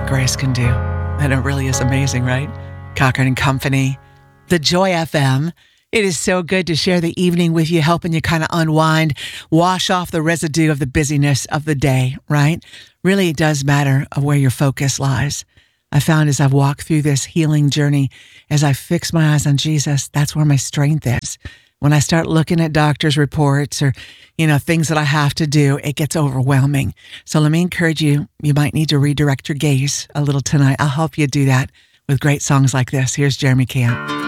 what grace can do. And it really is amazing, right? Cochran and Company, the Joy FM. It is so good to share the evening with you, helping you kind of unwind, wash off the residue of the busyness of the day, right? Really, it does matter of where your focus lies. I found as I've walked through this healing journey, as I fix my eyes on Jesus, that's where my strength is. When I start looking at doctors' reports or, things that I have to do, it gets overwhelming. So let me encourage you, you might need to redirect your gaze a little tonight. I'll help you do that with great songs like this. Here's Jeremy Camp.